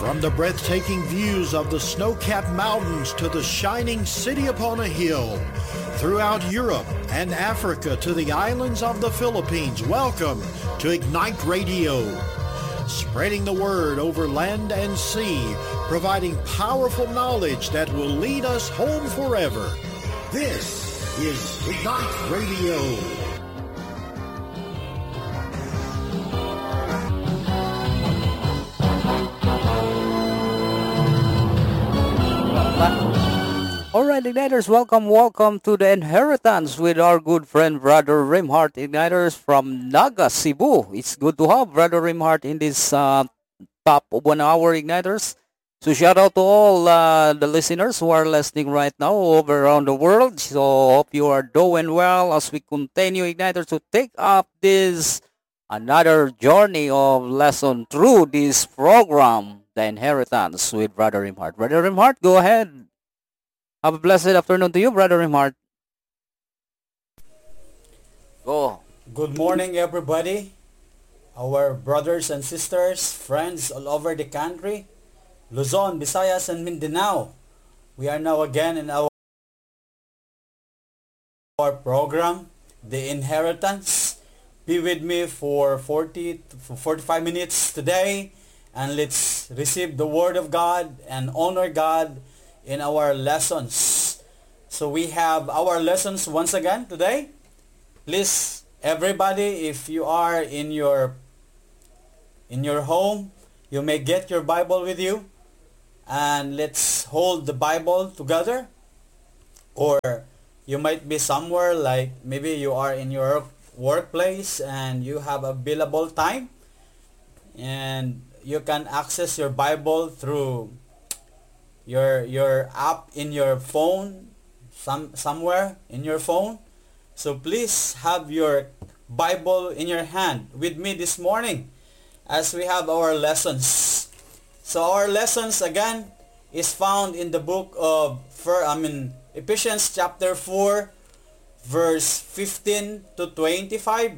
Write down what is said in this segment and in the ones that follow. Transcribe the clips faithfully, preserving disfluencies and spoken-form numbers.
From the breathtaking views of the snow-capped mountains to the shining city upon a hill, throughout Europe and Africa to the islands of the Philippines, welcome to Ignite Radio. Spreading the word over land and sea, providing powerful knowledge that will lead us home forever. This is Ignite Radio. Alright, Igniters, welcome, welcome to the Inheritance with our good friend, Brother Rimhart, Igniters from Naga, Cebu. It's good to have Brother Rimhart in this uh, top one hour, Igniters. So shout out to all uh, the listeners who are listening right now over around the world. So hope you are doing well as we continue, Igniters, to take up this another journey of lesson through this program, The Inheritance with Brother Rimhart. Brother Rimhart, go ahead. Have a blessed afternoon to you, Brother Rimhart. Go. Good morning, everybody. Our brothers and sisters, friends all over the country, Luzon, Visayas, and Mindanao. We are now again in our, our program, The Inheritance. Be with me for forty to forty-five minutes today, and let's receive the Word of God and honor God in our lessons. So we have our lessons once again today. Please, everybody, if you are in your in your home, you may get your Bible with you, and let's hold the Bible together. Or you might be somewhere, like maybe you are in your workplace and you have available time, and you can access your Bible through your your app in your phone, some somewhere in your phone. So please have your Bible in your hand with me this morning as we have our lessons. So our lessons again is found in the book of for I mean Ephesians chapter four, verse fifteen to twenty-five.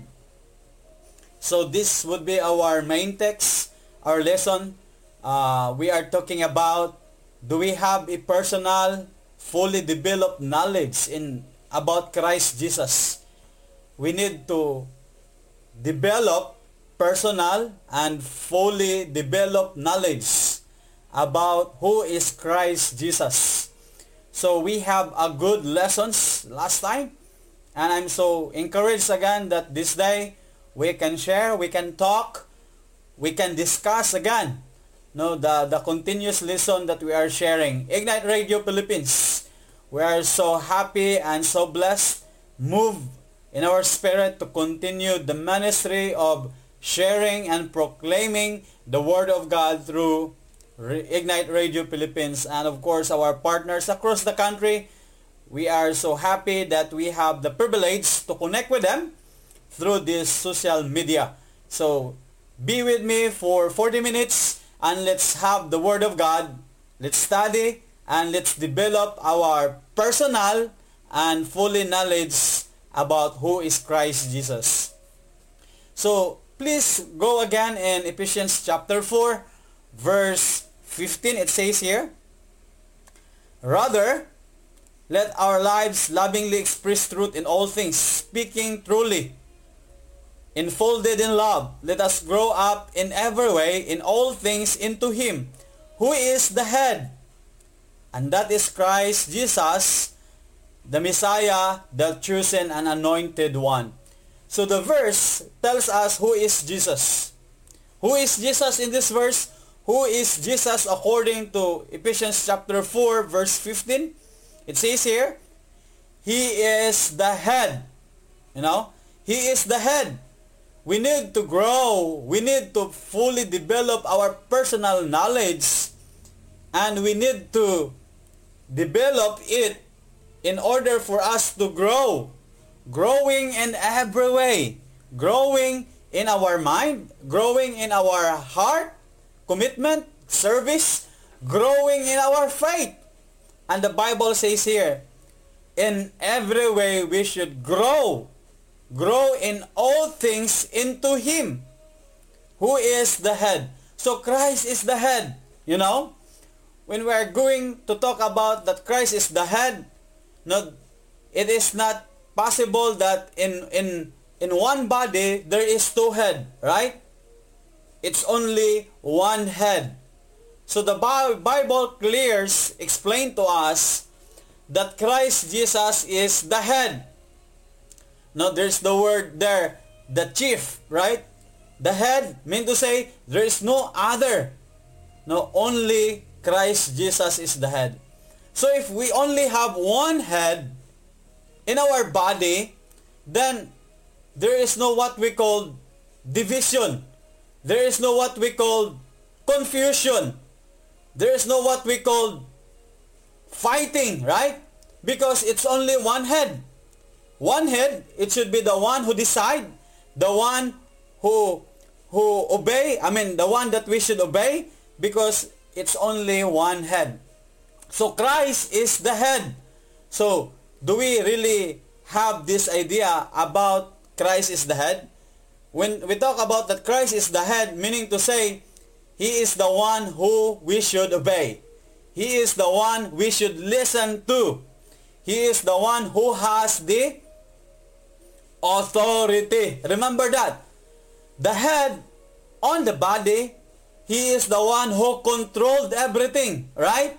So this would be our main text, our lesson. Uh, we are talking about, do we have a personal, fully developed knowledge in about Christ Jesus? We need to develop personal and fully developed knowledge about who is Christ Jesus. So we have a good lessons last time, and I'm so encouraged again that this day we can share, we can talk, we can discuss again no the the continuous lesson that we are sharing. Ignite Radio Philippines, we are so happy and so blessed, moved in our spirit to continue the ministry of sharing and proclaiming the Word of God through Ignite Radio Philippines, and of course our partners across the country. We are so happy that we have the privilege to connect with them through this social media. So be with me for forty minutes, and let's have the Word of God. Let's study and let's develop our personal and fully knowledge about who is Christ Jesus. So please go again in Ephesians chapter four, verse fifteen. It says here, "Rather, let our lives lovingly express truth in all things, speaking truly. Enfolded in love, let us grow up in every way in all things into Him, who is the head, and that is Christ Jesus, the Messiah, the chosen and anointed one." So the verse tells us who is Jesus. Who is Jesus in this verse? Who is Jesus according to Ephesians chapter four, verse fifteen? It says here, He is the head. You know, He is the head. We need to grow. We need to fully develop our personal knowledge, and we need to develop it in order for us to grow. Growing in every way. Growing in our mind. Growing in our heart. Commitment. Service. Growing in our faith. And the Bible says here, in every way we should grow. Grow in all things into Him, who is the head. So Christ is the head. you know, when we are going to talk about that Christ is the head, no, it is not possible that in in in one body there is two head, right? It's only one head. So the Bible clears, explain to us that Christ Jesus is the head. Now there's the word there, the chief, right? The head mean to say there is no other. No, only Christ Jesus is the head. So if we only have one head in our body, then there is no what we call division. There is no what we call confusion. There is no what we call fighting, right? Because it's only one head. One head, it should be the one who decide, the one who who obey, I mean the one that we should obey, because it's only one head. So Christ is the head. So do we really have this idea about Christ is the head? When we talk about that Christ is the head, meaning to say, He is the one who we should obey. He is the one we should listen to. He is the one who has the authority. Remember that. The head on the body, He is the one who controlled everything, right?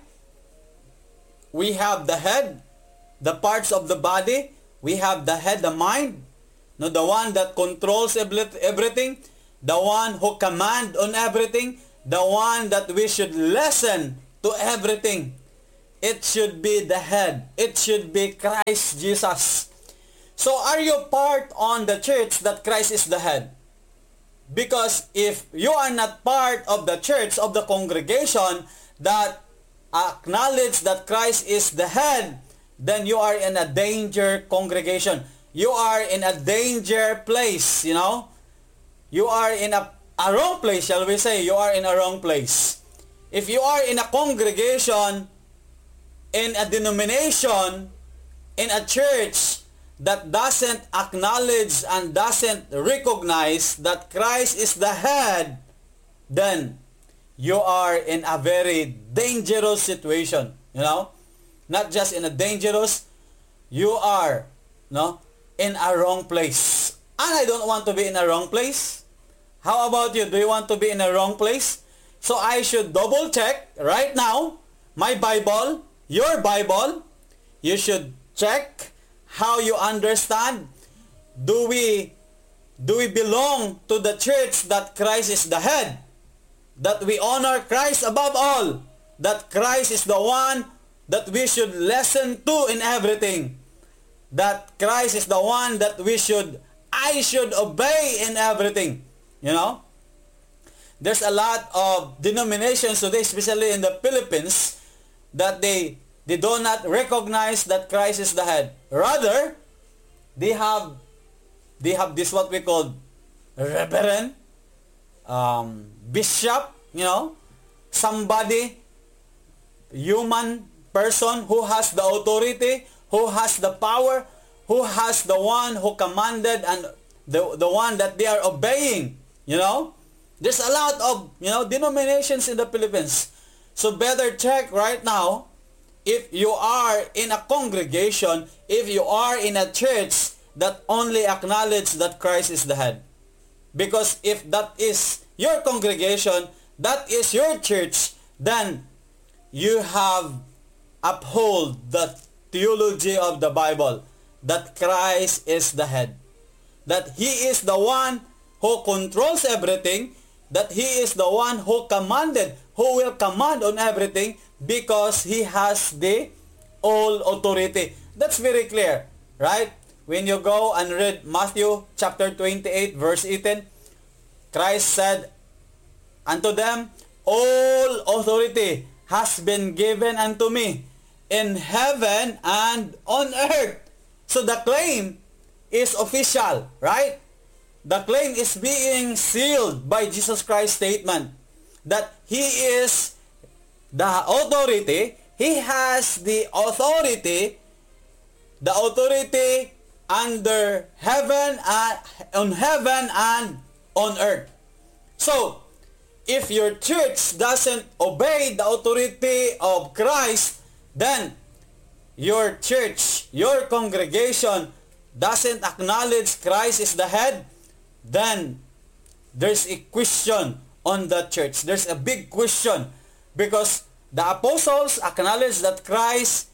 We have the head, the parts of the body. We have the head, the mind, no, the one that controls everything, the one who command on everything, the one that we should listen to everything. It should be the head. It should be Christ Jesus. So are you part on the church that Christ is the head? Because if you are not part of the church, of the congregation that acknowledge that Christ is the head, then you are in a danger congregation. You are in a danger place, you know. You are in a, a wrong place, shall we say. You are in a wrong place. If you are in a congregation, in a denomination, in a church that doesn't acknowledge and doesn't recognize that Christ is the head, then you are in a very dangerous situation, you know. Not just in a dangerous, you are, no, in a wrong place. And I don't want to be in a wrong place. How about you? Do you want to be in a wrong place? So I should double check right now my Bible, your Bible. You should check how you understand. Do we do we belong to the church that Christ is the head? That we honor Christ above all? That Christ is the one that we should listen to in everything? That Christ is the one that we should, I should obey in everything? You know? There's a lot of denominations today, especially in the Philippines, that they they do not recognize that Christ is the head. Rather, they have they have this what we call reverend, um, bishop, you know, somebody, human person who has the authority, who has the power, who has the one who commanded and the, the one that they are obeying, you know. There's a lot of, you know, denominations in the Philippines. So better check right now if you are in a congregation, if you are in a church that only acknowledge that Christ is the head. Because if that is your congregation, that is your church, then you have uphold the theology of the Bible, that Christ is the head. That He is the one who controls everything, that He is the one who commanded, who will command on everything, because He has the all authority. That's very clear, right? When you go and read Matthew chapter twenty-eight, verse eighteen, Christ said unto them, all authority has been given unto me in heaven and on earth. So the claim is official, right? The claim is being sealed by Jesus Christ's statement that He is the authority. He has the authority, the authority under heaven and on heaven and on earth. So, if your church doesn't obey the authority of Christ, then your church, your congregation doesn't acknowledge Christ is the head, then there's a question on the church. There's a big question, because the apostles acknowledge that Christ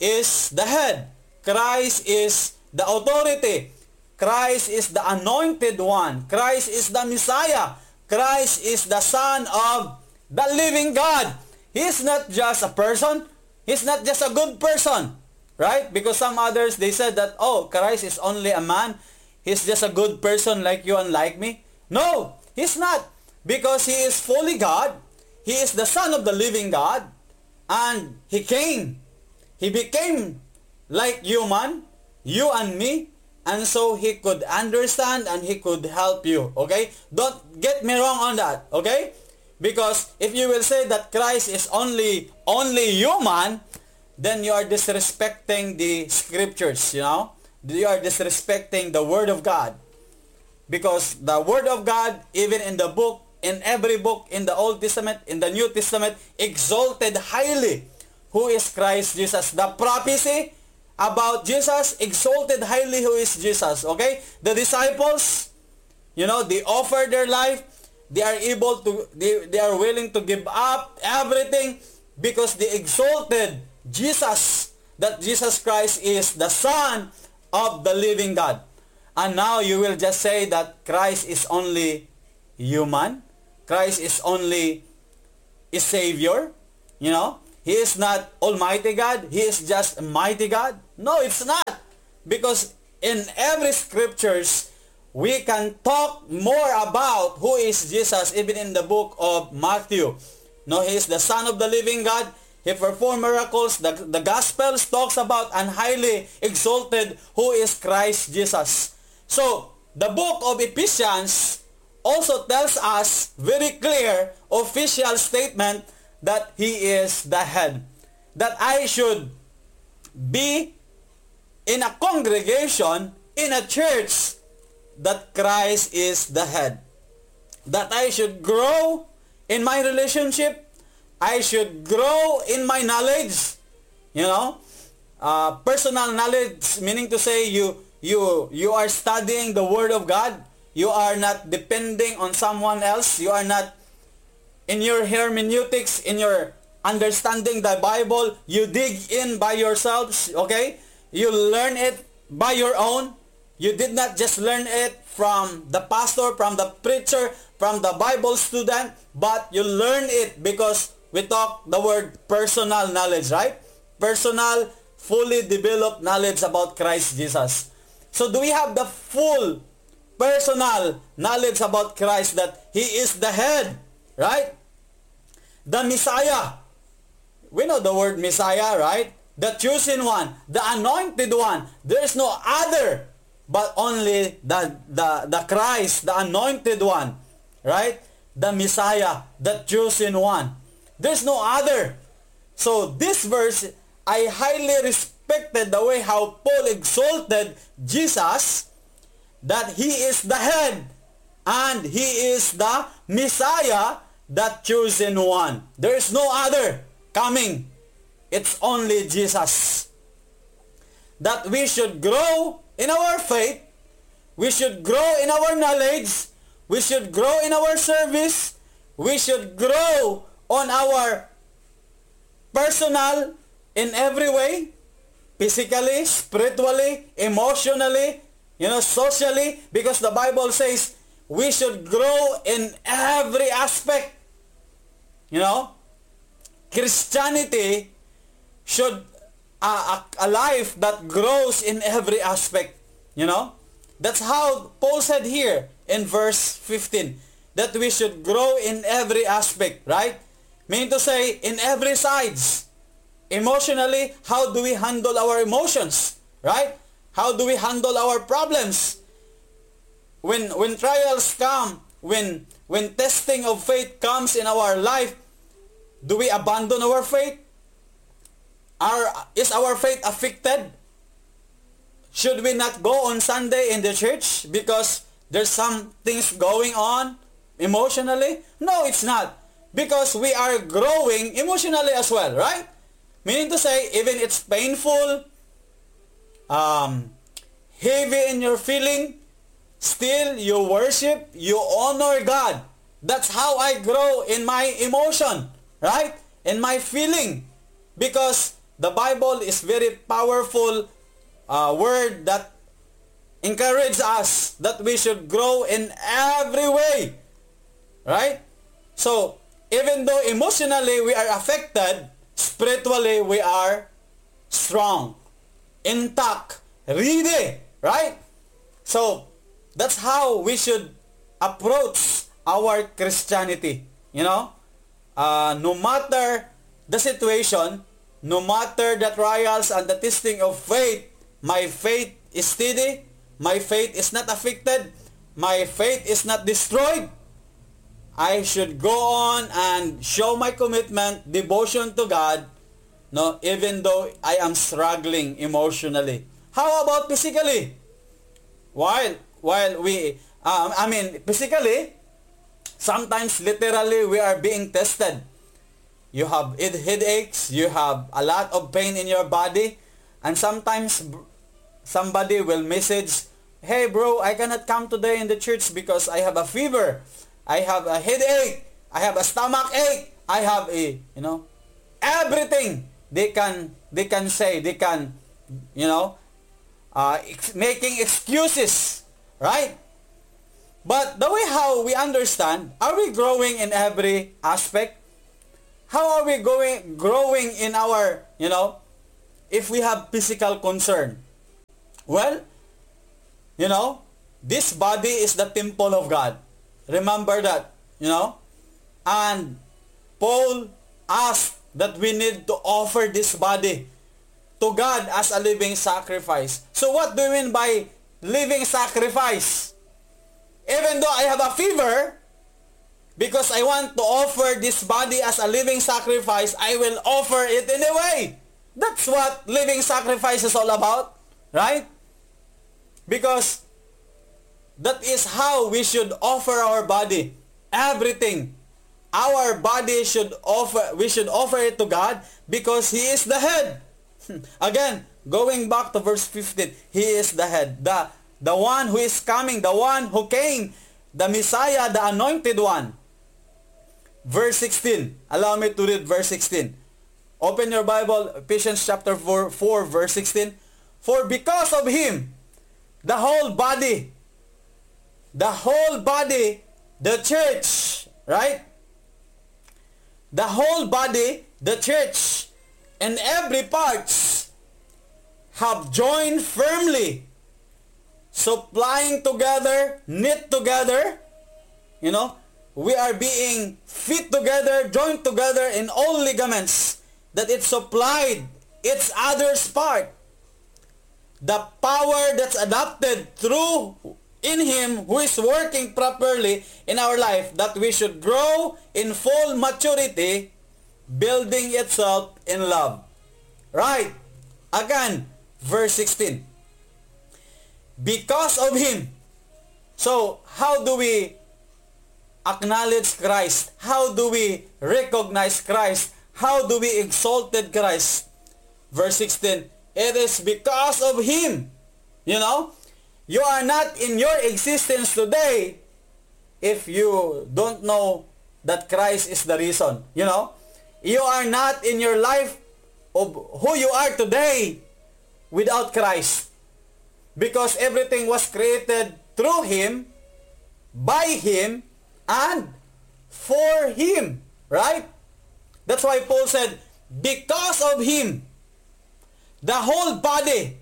is the head. Christ is the authority. Christ is the anointed one. Christ is the Messiah. Christ is the Son of the living God. He's not just a person. He's not just a good person. Right? Because some others, they said that, oh, Christ is only a man. He's just a good person like you and like me. No, he's not. Because he is fully God. He is the Son of the living God. And he came. He became like human, you and me. And so he could understand and he could help you. Okay? Don't get me wrong on that. Okay? Because if you will say that Christ is only only human, then you are disrespecting the scriptures, you know? You are disrespecting the Word of God. Because the Word of God, even in the book, in every book, in the Old Testament, in the New Testament, exalted highly who is Christ Jesus. The prophecy about Jesus exalted highly who is Jesus. Okay? The disciples, you know, they offer their life. They are able to, they, they are willing to give up everything because they exalted Jesus, that Jesus Christ is the Son of the living God. And now you will just say that Christ is only human. Christ is only a Savior. You know, He is not Almighty God. He is just mighty God. No, it's not. Because in every scriptures, we can talk more about who is Jesus, even in the book of Matthew. No, He is the Son of the living God. He performed miracles. The, the Gospels talks about and highly exalted who is Christ Jesus. So, the book of Ephesians also tells us very clear official statement that He is the head. That I should be in a congregation, in a church, that Christ is the head. That I should grow in my relationship. I should grow in my knowledge. You know, uh, personal knowledge, meaning to say you you you are studying the Word of God. You are not depending on someone else. You are not in your hermeneutics, in your understanding the Bible. You dig in by yourselves. Okay, you learn it by your own. You did not just learn it from the pastor, from the preacher, from the Bible student, but you learn it because we talk the word personal knowledge, right? Personal, fully developed knowledge about Christ Jesus. So do we have the full personal knowledge about Christ, that He is the head, right? The Messiah. We know the word Messiah, right? The chosen one, the anointed one. There is no other but only the, the, the Christ, the anointed one, right? The Messiah, the chosen one. There's no other. So this verse, I highly respected the way how Paul exalted Jesus, that He is the head and He is the Messiah, that chosen one. There is no other coming. It's only Jesus. That we should grow in our faith, we should grow in our knowledge, we should grow in our service, we should grow on our personal in every way, physically, spiritually, emotionally, you know, socially, because the Bible says we should grow in every aspect. You know, Christianity should a, a, a life that grows in every aspect. You know, that's how Paul said here in verse fifteen, that we should grow in every aspect, right? Meaning to say, in every sides. Emotionally, how do we handle our emotions, right? How do we handle our problems? When when trials come, when when testing of faith comes in our life, do we abandon our faith? Are, is our faith affected? Should we not go on Sunday in the church because there's some things going on? emotionally? No, it's not. Because we are growing emotionally as well, right? Meaning to say, even it's painful, um, heavy in your feeling, still you worship, you honor God. That's how I grow in my emotion, right? In my feeling. Because the Bible is very powerful uh, word that encourages us that we should grow in every way, right? So, even though emotionally we are affected, spiritually we are strong, intact, ready, right? So, that's how we should approach our Christianity, you know? Uh, no matter the situation, no matter the trials and the testing of faith, my faith is steady, my faith is not affected, my faith is not destroyed. I should go on and show my commitment, devotion to God, no, even though I am struggling emotionally. How about physically? While while we, um, I mean, physically, sometimes literally we are being tested. You have headaches, you have a lot of pain in your body, and sometimes somebody will message, hey bro, I cannot come today in the church because I have a fever, I have a headache, I have a stomach ache, I have a, you know, everything they can, they can say, they can, you know, uh, ex- making excuses, right? But the way how we understand, are we growing in every aspect? How are we going growing in our, you know, if we have physical concern? Well, you know, this body is the temple of God. Remember that, you know? And Paul asked that we need to offer this body to God as a living sacrifice. So what do you mean by living sacrifice? Even though I have a fever, because I want to offer this body as a living sacrifice, I will offer it anyway. That's what living sacrifice is all about, right? Because that is how we should offer our body. Everything. Our body should offer, we should offer it to God because He is the head. Again, going back to verse fifteen, He is the head. The, the one who is coming, the one who came, the Messiah, the anointed one. Verse sixteen. Allow me to read verse sixteen. Open your Bible, Ephesians chapter four, four, verse sixteen. For because of Him, the whole body, the whole body, the church, right? The whole body, the church, and every parts have joined firmly, supplying together, knit together, you know, we are being fit together, joined together in all ligaments, that it supplied its other's part. The power that's adopted through in Him who is working properly in our life, that we should grow in full maturity, building itself in love. Right? Again, verse sixteen. Because of Him. So, how do we acknowledge Christ? How do we recognize Christ? How do we exalted Christ? Verse sixteen, it is because of Him. You know, you are not in your existence today if you don't know that Christ is the reason. You know, you are not in your life of who you are today without Christ. Because everything was created through Him, by Him, and for Him. Right? That's why Paul said, because of Him, the whole body,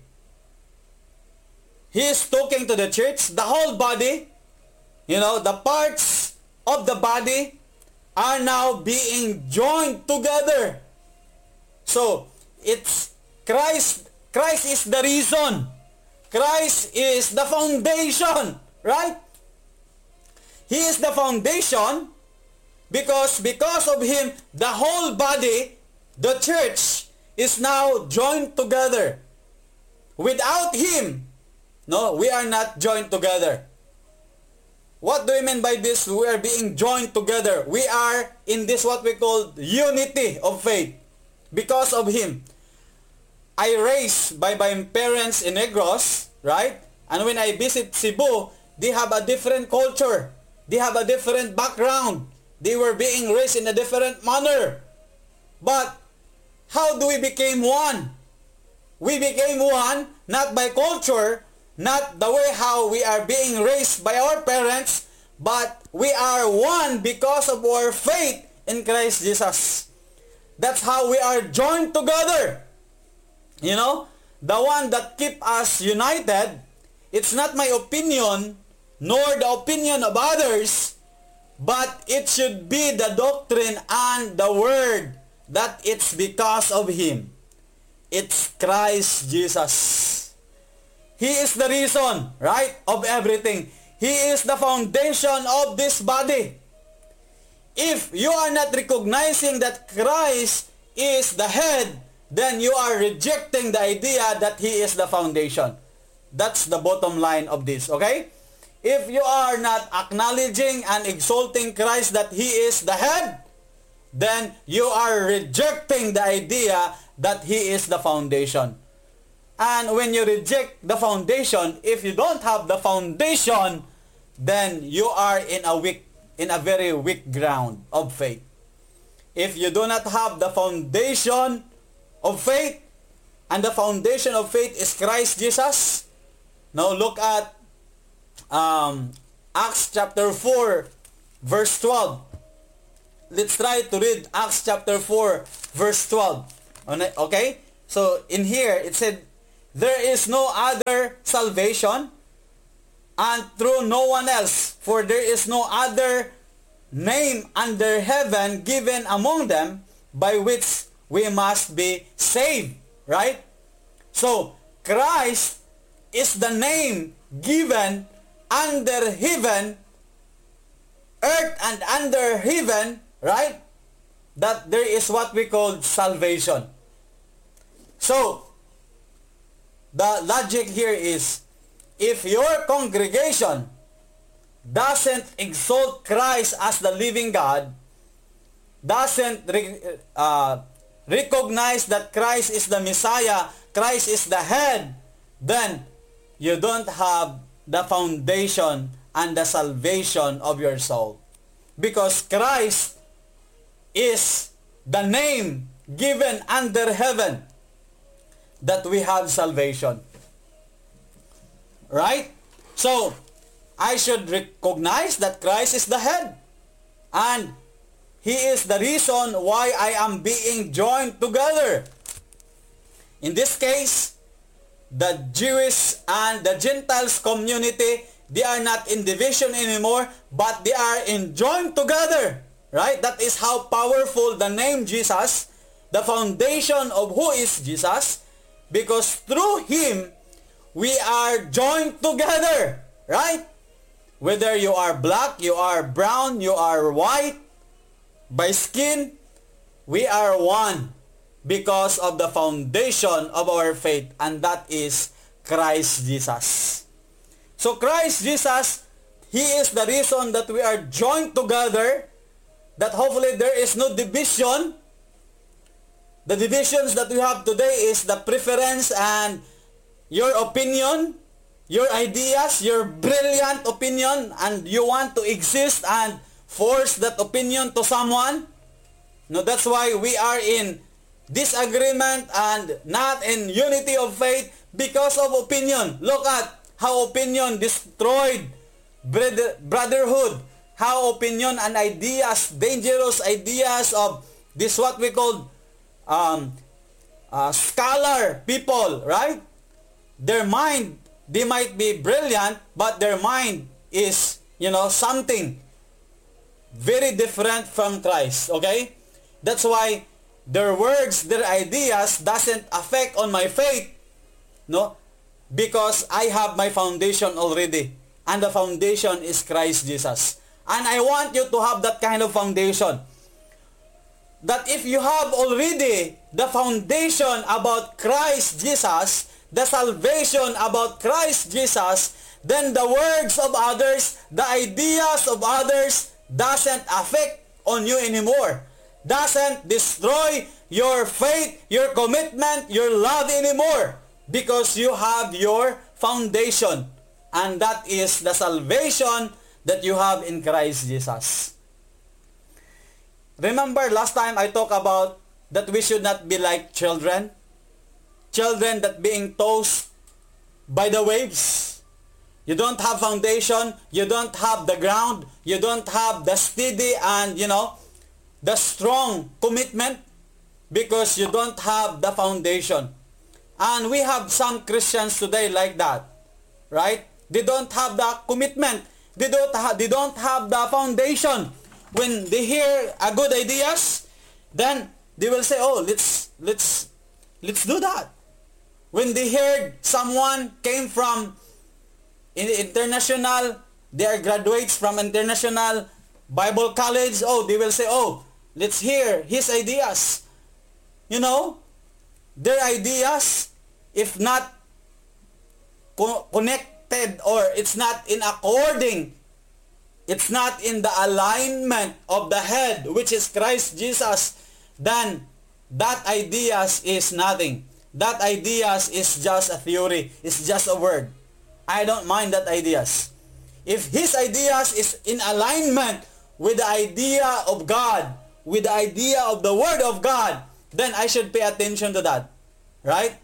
he is talking to the church, the whole body, you know, the parts of the body are now being joined together. So, it's Christ, Christ is the reason. Christ is the foundation, right? He is the foundation because because of Him, the whole body, the church, is now joined together. Without Him, no, we are not joined together. What do we mean by this? We are being joined together. We are in this what we call unity of faith because of Him. I raised by my parents in Negros, right? And when I visit Cebu, they have a different culture. They have a different background. They were being raised in a different manner. But how do we become one? We became one not by culture, not the way how we are being raised by our parents, but we are one because of our faith in Christ Jesus. That's how we are joined together. You know, the one that keep us united, it's not my opinion, nor the opinion of others, but it should be the doctrine and the word that it's because of Him. It's Christ Jesus. He is the reason, right, of everything. He is the foundation of this body. If you are not recognizing that Christ is the head, then you are rejecting the idea that He is the foundation. That's the bottom line of this, okay? If you are not acknowledging and exalting Christ that He is the head, then you are rejecting the idea that He is the foundation. And when you reject the foundation, if you don't have the foundation, then you are in a weak, in a very weak ground of faith. If you do not have the foundation of faith, and the foundation of faith is Christ Jesus. Now look at um, Acts chapter four, verse twelve. Let's try to read Acts chapter four, verse twelve. Okay? So in here, it said, there is no other salvation, and through no one else, for there is no other name under heaven given among them by which we must be saved. Right? So, Christ is the name given under heaven, earth and under heaven, right? That there is what we call salvation. So, the logic here is, if your congregation doesn't exalt Christ as the living God, doesn't uh, recognize that Christ is the Messiah, Christ is the head, then you don't have the foundation and the salvation of your soul. Because Christ is the name given under heaven that we have salvation. Right? So, I should recognize that Christ is the head. And He is the reason why I am being joined together. In this case, the Jewish and the Gentiles community, they are not in division anymore, but they are in joined together. Right? That is how powerful the name Jesus, the foundation of who is Jesus, because through Him, we are joined together. Right? Whether you are black, you are brown, you are white, by skin, we are one because of the foundation of our faith, and that is Christ Jesus. So Christ Jesus, He is the reason that we are joined together, that hopefully there is no division. The divisions that we have today is the preference and your opinion, your ideas, your brilliant opinion, and you want to exist and force that opinion to someone. No, that's why we are in disagreement and not in unity of faith, because of opinion. Look at how opinion destroyed brotherhood, how opinion and ideas, dangerous ideas of this what we call um, uh, scholar people, right? Their mind, they might be brilliant, but their mind is, you know, something very different from Christ, okay? That's why their words, their ideas doesn't affect on my faith, no? Because I have my foundation already, and the foundation is Christ Jesus. And I want you to have that kind of foundation. That if you have already the foundation about Christ Jesus, the salvation about Christ Jesus, then the words of others, the ideas of others doesn't affect on you anymore. Doesn't destroy your faith, your commitment, your love anymore. Because you have your foundation. And that is the salvation that you have in Christ Jesus. Remember last time I talked about that we should not be like children. Children that being tossed by the waves. You don't have foundation. You don't have the ground. You don't have the steady and, you know, the strong commitment because you don't have the foundation. And we have some Christians today like that. Right? They don't have the commitment. They don't have, they don't have the foundation. When they hear a good ideas, then they will say, "Oh, let's let's let's do that." When they heard someone came from in international, they are graduates from international Bible college, oh, they will say, "Oh, let's hear his ideas." You know, their ideas, if not co- connected or it's not in according, it's not in the alignment of the head, which is Christ Jesus, then that ideas is nothing. That ideas is just a theory. It's just a word. I don't mind that ideas. If his ideas is in alignment with the idea of God, with the idea of the Word of God, then I should pay attention to that. Right?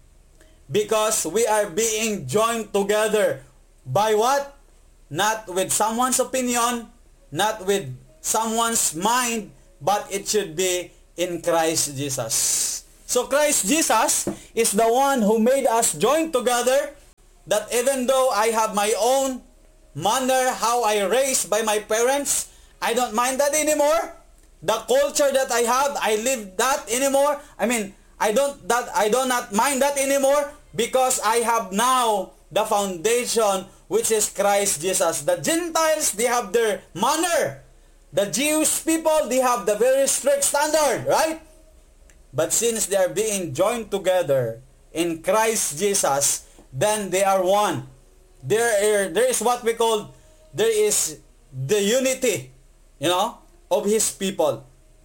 Because we are being joined together by what? Not with someone's opinion, not with someone's mind, but it should be in Christ Jesus. So Christ Jesus is the one who made us join together, that even though I have my own manner, how I raised by my parents, I don't mind that anymore. The culture that I have, I live that anymore. I mean, I don't that I do not mind that anymore because I have now the foundation, which is Christ Jesus. The Gentiles, they have their manner. The Jewish people, they have the very strict standard, right? But since they are being joined together in Christ Jesus, then they are one. There, there is what we call, there is the unity, you know, of His people.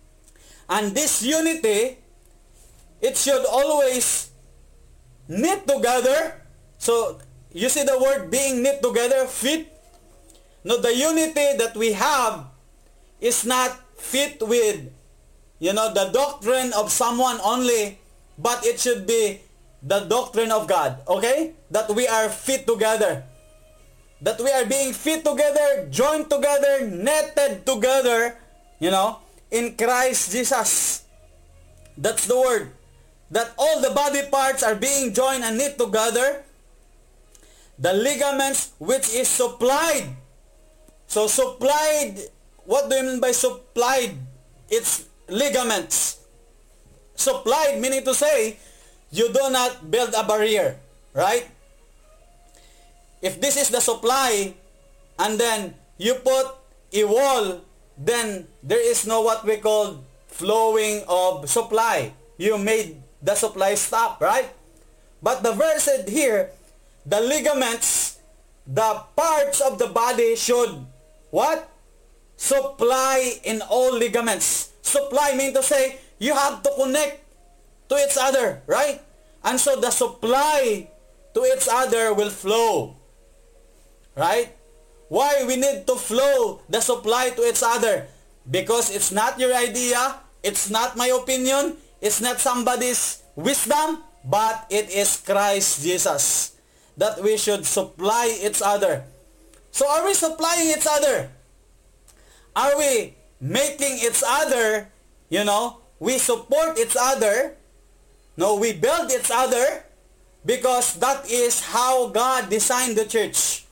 And this unity, it should always knit together. So, you see the word being knit together, fit? No, the unity that we have is not fit with, you know, the doctrine of someone only, but it should be the doctrine of God, okay? That we are fit together. That we are being fit together, joined together, netted together, you know, in Christ Jesus. That's the word. That all the body parts are being joined and knit together. The ligaments which is supplied. So supplied, what do you mean by supplied? It's ligaments. Supplied meaning to say, you do not build a barrier, right? If this is the supply, and then you put a wall, then there is no what we call flowing of supply. You made the supply stop, right? But the verse said here, the ligaments, the parts of the body should, what? Supply in all ligaments. Supply means to say, you have to connect to each other, right? And so the supply to each other will flow. Right? Why we need to flow the supply to each other? Because it's not your idea, it's not my opinion, it's not somebody's wisdom, but it is Christ Jesus that we should supply each other. So are we supplying each other? Are we making each other, you know, we support each other? No, we build each other because that is how God designed the church.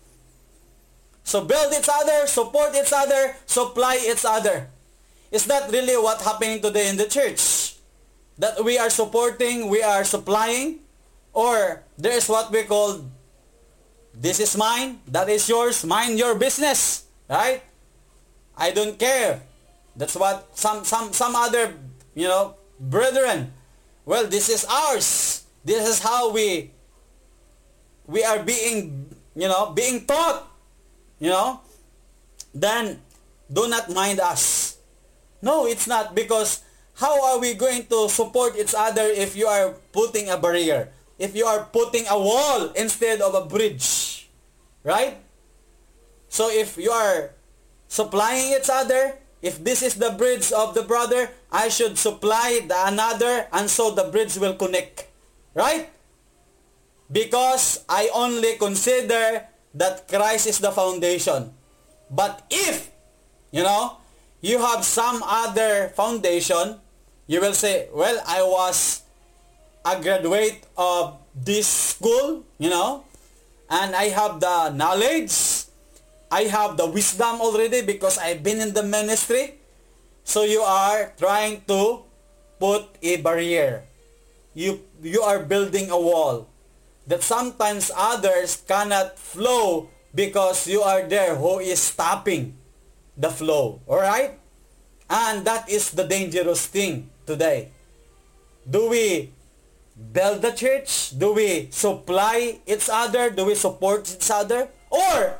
So build each other, support each other, supply each other. Is that really what happening today in the church? That we are supporting, we are supplying? Or there is what we call, this is mine, that is yours, mind your business. Right? I don't care. That's what some, some, some other, you know, brethren, well, this is ours. This is how we we are being you know, being taught, you know, then do not mind us. No, it's not, because how are we going to support each other if you are putting a barrier? If you are putting a wall instead of a bridge? Right? So if you are supplying each other, if this is the bridge of the brother, I should supply the another, and so the bridge will connect. Right? Because I only consider that Christ is the foundation. But if, you know, you have some other foundation, you will say, well, I was a graduate of this school, you know, and I have the knowledge, I have the wisdom already because I've been in the ministry. So you are trying to put a barrier. You, you are building a wall that sometimes others cannot flow because you are there who is stopping the flow. Alright? And that is the dangerous thing today. Do we build the church? Do we supply each other? Do we support each other? Or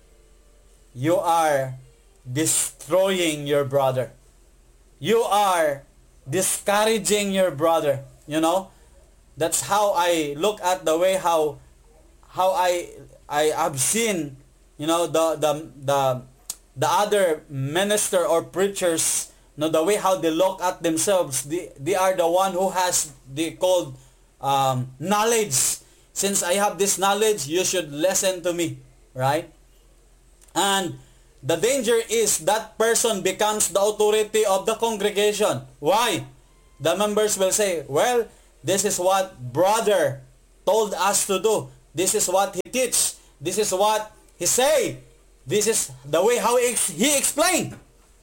you are destroying your brother. You are discouraging your brother. You know? That's how I look at the way how how I I have seen, you know, the the the the other minister or preachers, you know, the way how they look at themselves. They, they are the one who has the called um, knowledge. Since I have this knowledge, you should listen to me, right? And the danger is that person becomes the authority of the congregation. Why? The members will say, well, this is what brother told us to do. This is what he teach. This is what he say. This is the way how he, he explained.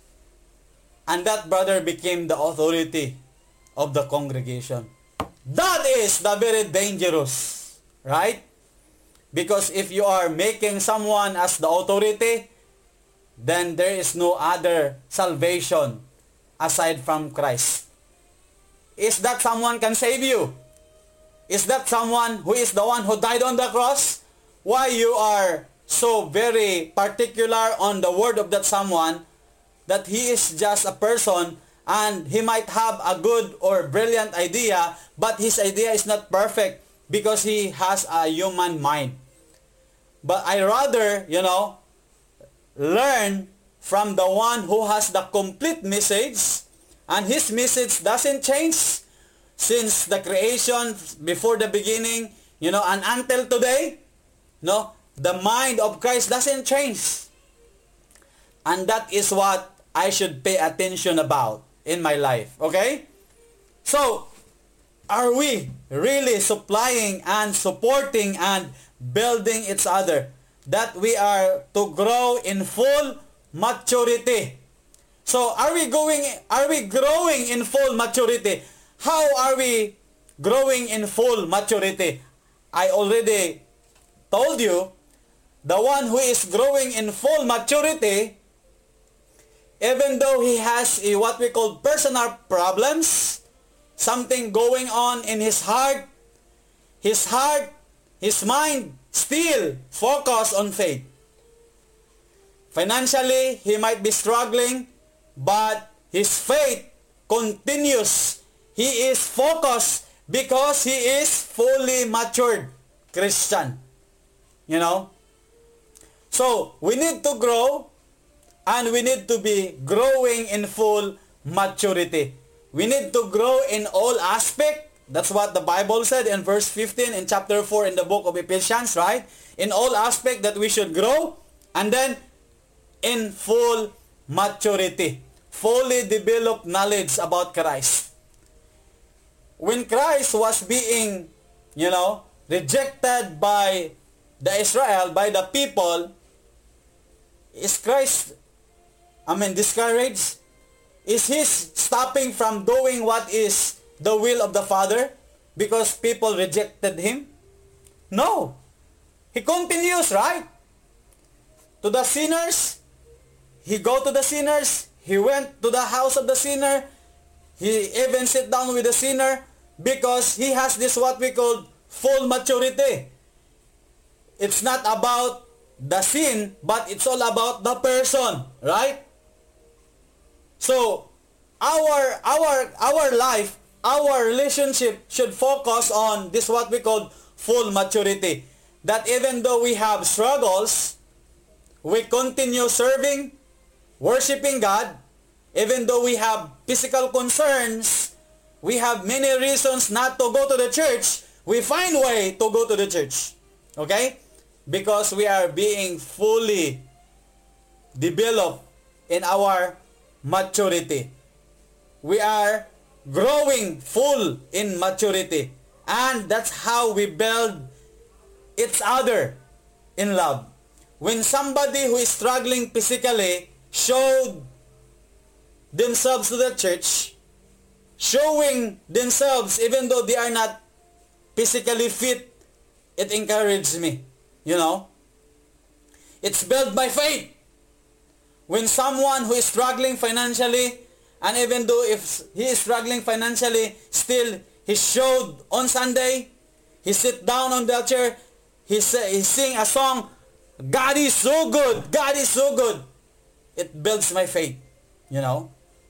And that brother became the authority of the congregation. That is the very dangerous, right? Because if you are making someone as the authority, then there is no other salvation aside from Christ. Is that someone can save you? Is that someone who is the one who died on the cross? Why you are so very particular on the word of that someone, that he is just a person and he might have a good or brilliant idea, but his idea is not perfect because he has a human mind. But I rather, you know, learn from the one who has the complete message, and his message doesn't change since the creation, before the beginning, you know, and until today. No, the mind of Christ doesn't change. And that is what I should pay attention about in my life. Okay? So, are we really supplying and supporting and building each other, that we are to grow in full maturity? So, are we going are we growing in full maturity? How are we growing in full maturity? I already told you, the one who is growing in full maturity, even though he has a, what we call personal problems, something going on in his heart, his heart, his mind still focus on faith. Financially, he might be struggling, but his faith continues. He is focused because he is fully matured Christian. You know? So, we need to grow, and we need to be growing in full maturity. We need to grow in all aspect. That's what the Bible said in verse fifteen in chapter four in the book of Ephesians, right? In all aspect that we should grow, and then in full maturity. Fully developed knowledge about Christ. When Christ was being, you know, rejected by the Israel, by the people, is Christ, I mean, discouraged? Is he stopping from doing what is the will of the Father because people rejected him? No. He continues, right? To the sinners, he go to the sinners, he went to the house of the sinner, he even sit down with the sinner because he has this what we call full maturity. it's not about the sin, but it's all about the person, right? So, our our our life, our relationship should focus on this what we call full maturity. That even though we have struggles, we continue serving, worshiping God. Even though we have physical concerns, we have many reasons not to go to the church, we find way to go to the church. Okay? Because we are being fully developed in our maturity. We are growing full in maturity. And that's how we build each other in love. When somebody who is struggling physically showed themselves to the church, showing themselves even though they are not physically fit, it encourages me. You know? It's built by faith. When someone who is struggling financially, and even though if he is struggling financially, still he showed on Sunday, he sit down on the chair, he, say, he sing a song, God is so good, God is so good. It builds my faith, you know.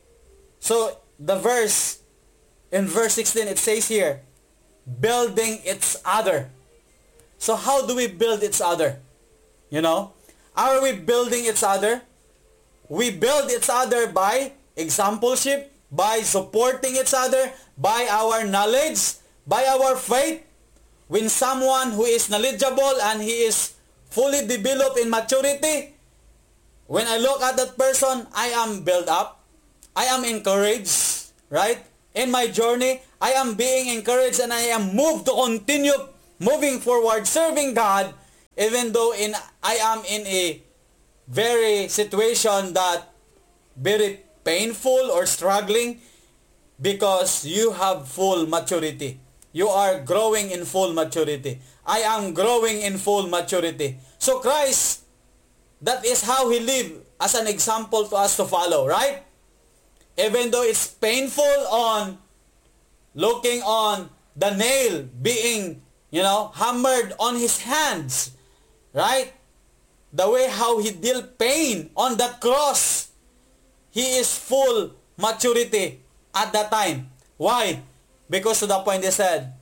So the verse, in verse sixteen, it says here, building each other. So how do we build each other? You know, are we building each other? We build each other by exampleship, by supporting each other, by our knowledge, by our faith. When someone who is knowledgeable and he is fully developed in maturity, when I look at that person, I am built up. I am encouraged, right? In my journey, I am being encouraged and I am moved to continue moving forward, serving God, even though in I am in a very situation that very painful or struggling, because you have full maturity. You are growing in full maturity. I am growing in full maturity. So Christ, that is how He lived as an example to us to follow, right? Even though it's painful on looking on the nail being, you know, hammered on His hands, right? The way how He dealt pain on that cross, He is full maturity at that time. Why? Because to the point He said,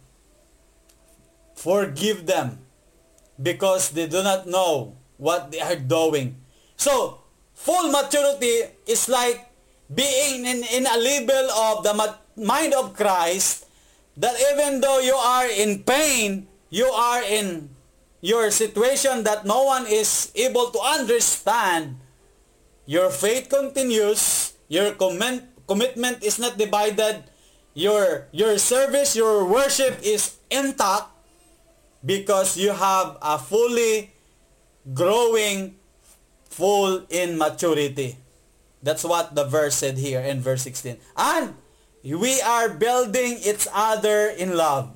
forgive them because they do not know what they are doing. So, full maturity is like being in, in a level of the mind of Christ, that even though you are in pain, you are in your situation that no one is able to understand, your faith continues, your comment, commitment is not divided, your, your service, your worship is intact, because you have a fully growing, full in maturity. That's what the verse said here in verse sixteen. And we are building each other in love.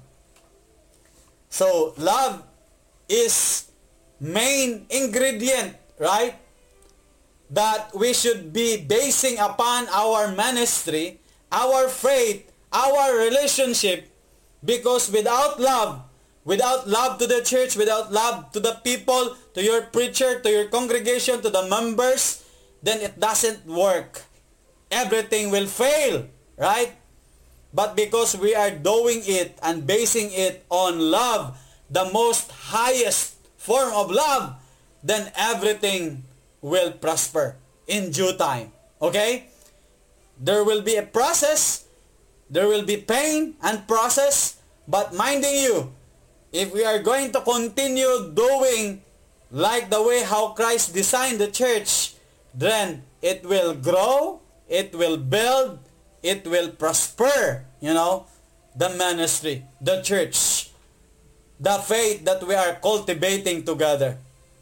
So, love is main ingredient, right? That we should be basing upon our ministry, our faith, our relationship. Because without love, without love to the church, without love to the people, to your preacher, to your congregation, to the members, then it doesn't work. Everything will fail, right? But because we are doing it and basing it on love, the most highest form of love, then everything will prosper in due time. Okay? There will be a process, there will be pain and process, but minding you, if we are going to continue doing like the way how Christ designed the church, then it will grow, it will build, it will prosper, you know, the ministry, the church, the faith that we are cultivating together.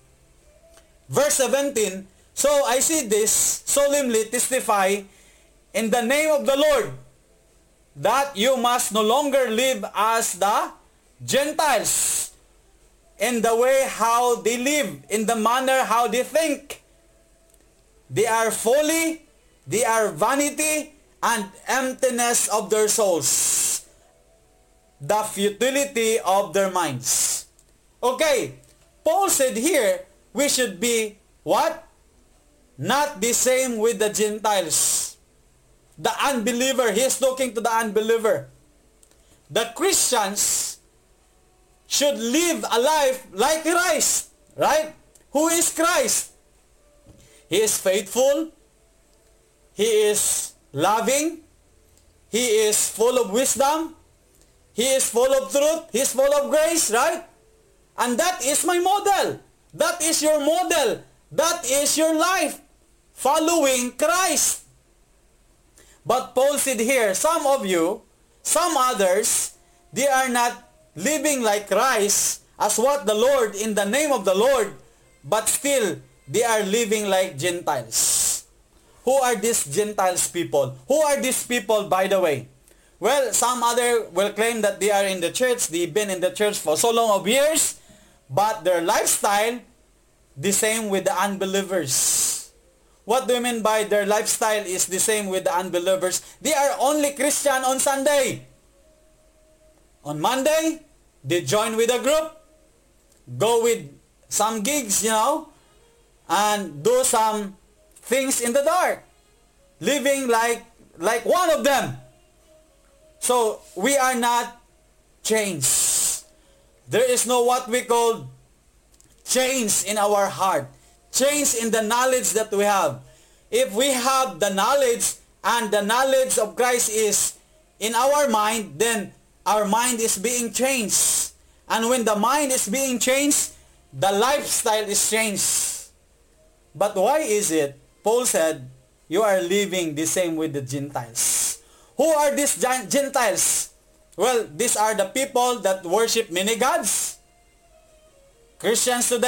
Verse seventeen, so I see this solemnly testify in the name of the Lord that you must no longer live as the Gentiles in the way how they live, in the manner how they think. They are folly, they are vanity, and emptiness of their souls, the futility of their minds. Okay, Paul said here, we should be what? Not the same with the Gentiles. The unbeliever, he is talking to the unbeliever. The Christians should live a life like Christ, right? Who is Christ? He is faithful. He is loving. He is full of wisdom. He is full of truth. He is full of grace, right? And that is my model. That is your model. That is your life. Following Christ. But Paul said here, some of you, some others, they are not living like Christ as what the Lord, in the name of the Lord, but still, they are living like Gentiles. Who are these Gentiles people? Who are these people, by the way? Well, some other will claim that they are in the church, they've been in the church for so long of years, but their lifestyle, the same with the unbelievers. What do you mean by their lifestyle is the same with the unbelievers? They are only Christian on Sunday. On Monday, they join with a group, go with some gigs, you know, and do some things in the dark, living like like one of them. So we are not changed. There is no what we call change in our heart, change in the knowledge that we have. If we have the knowledge and the knowledge of Christ is in our mind, then our mind is being changed. And when the mind is being changed, the lifestyle is changed. But why is it? Paul said, you are living the same with the Gentiles. Who are these Gentiles? Well, these are the people that worship many gods. Christians today